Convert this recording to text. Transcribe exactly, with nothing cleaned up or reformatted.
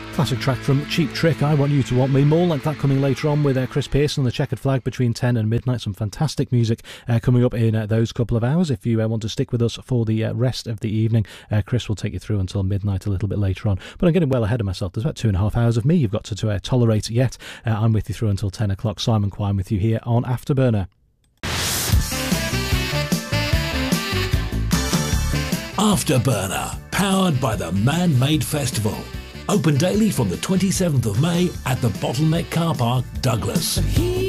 Classic track from Cheap Trick, I Want You to Want Me. More like that coming later on with uh, Chris Pearson and the Checkered Flag between ten and midnight. Some fantastic music uh, coming up in uh, those couple of hours. If you uh, want to stick with us for the uh, rest of the evening, uh, Chris will take you through until midnight a little bit later on. But I'm getting well ahead of myself. There's about two and a half hours of me you've got to, to uh, tolerate yet. Uh, I'm with you through until ten o'clock. Simon Quine with you here on Afterburner. Afterburner, powered by the Man-Made Festival. Open daily from the twenty-seventh of May at the Bottleneck Car Park, Douglas.